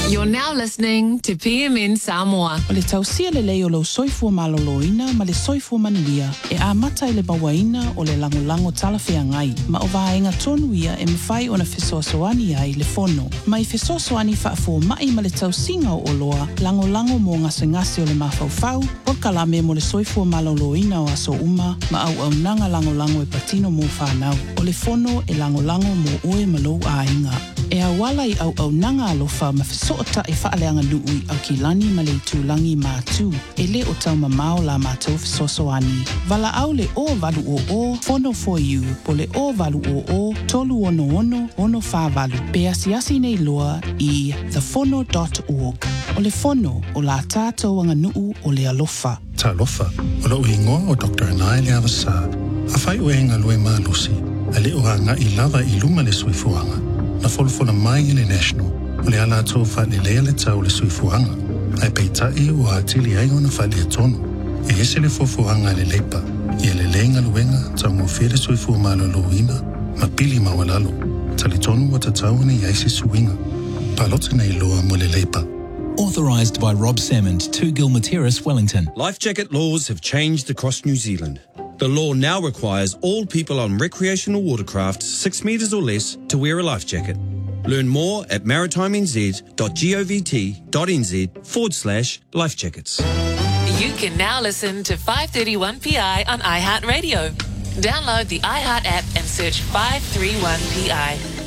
You're now listening to PMN Samoa. O le tausia le leo lo soifua maloloina ma le soifua manuia e a mata i le bawaina o le lango talawhea ngai. Ma o vaenga tonu ia e mwhai ona fesoasoani ai le fono. Ma i fesoasoani whaafo mai ma le tausinga o loa lango mo ngase o le mawhauwhau o kalame mo le soifua maloloina o aso uma ma au nanga lango e patino mo whanau. O le fono e lango mo oe malou a inga. E awala i au nanga alofa ma fesoota e whaaleanga nui au ki lani ma le tūlangi mātū e le o tau mamao la mātou fesosoani. Vala au le o valu o fono for you po le o valu o tolu ono whāvalu. Pe asi nei loa i thefono.org. O le fono o la tātou anga nuu o le alofa. Ta alofa, o lo ingoa o Dr. Anaile Avasa. A whai o enga lue mālusi, a le o hanga i lava i luma le suifuanga. Na folofona mai i le National, o le ala tō whale lea le tau le suifuanga. Ai peitai o atili ai ona whale tonu. E hese le fofuanga le leipa, i le lenga luenga tau mo fere suifua maloloina, ma pili mawalalo. Tali tonu o tatau ni yaisi suinga. Palota nei loa mo le leipa. Authorised by Rob Salmond, 2 Gilmateris, Wellington. Life jacket laws have changed across New Zealand. The law now requires all people on recreational watercraft 6 metres or less to wear a life jacket. Learn more at maritimenz.govt.nz/life jackets. You can now listen to 531PI on iHeartRadio. Download the iHeart app and search 531PI.